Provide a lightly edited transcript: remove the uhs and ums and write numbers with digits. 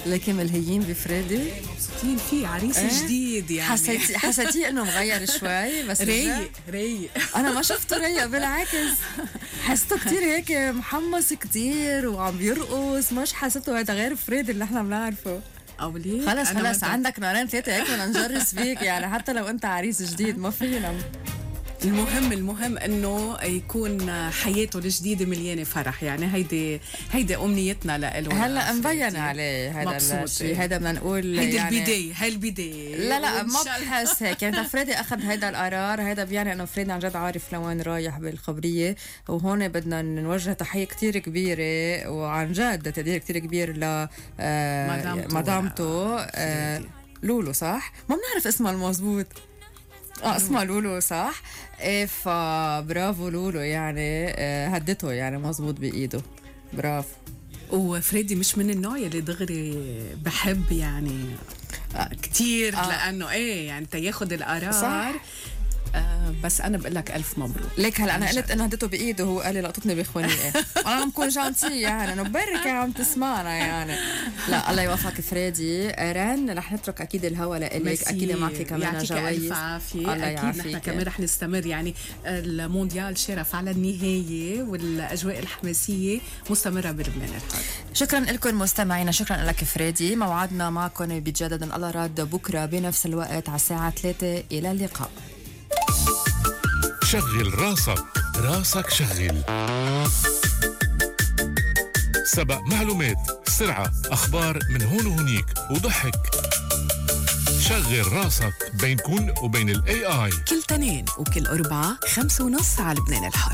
لكن ملهيين بفريدي مبسوطين فيه، عريس جديد يعني. حسيتي انه مغير شوي بس رايق. انا ما شفته رايق، بالعكس حسيته كتير هيك محمس كتير وعم بيرقص، مش حسيته هذا غير فريدي اللي احنا بنعرفه. خلص عندك نارين ثلاثة هيك بدنا نجرس فيك يعني، حتى لو انت عريس جديد ما فينا. المهم انه يكون حياته الجديده مليانه فرح، يعني هيدي امنيتنا له. هلا مبين عليه هذا الشيء، هذا بدنا نقول هيدي يعني البدايه. لا ما بحس هيك يعني. فريدي اخذ هيدا القرار، هيدا بيعني انه فريدي عن جد عارف لوين رايح بالخبريه، وهون بدنا نوجه تحيه كتير كبيره وعن جد تقدير كتير كبير ل مدامته لولو، صح؟ ما بنعرف اسمها المضبوط. اسمها لولو صح. فبرافو لولو يعني، هدته يعني مزبوط بإيده، برافو. وفريدي مش من النوع اللي دغري بحب يعني كتير لأنه يعني تياخد القرار صح. بس انا بقول لك الف مبروك ليك. هلا انا قلت انه هدته بايده، هو قال لي لقطتني بخونيه. انا عم بكون جانتي يعني، انه بركة عم تسمعنا يعني. لا الله يوفقك فريدي. ران رح نترك اكيد الهوا لك، اكيد معك كمان جوائز. الف عافيه. اكيد نحن كمان رح نستمر يعني. المونديال شرف على النهايه، والاجواء الحماسيه مستمره بلبنان الحر. شكرا لكم مستمعينا، شكرا لك فريدي. موعدنا معكم بيتجدد ان الله راد بكره بنفس الوقت على الساعه 3. الى اللقاء. شغل راسك شغل. سبق معلومات، سرعة، أخبار من هون وهنيك، وضحك. شغل راسك بينكن وبين ال AI كل تنين وكل 4 5:30 على لبنان الحر.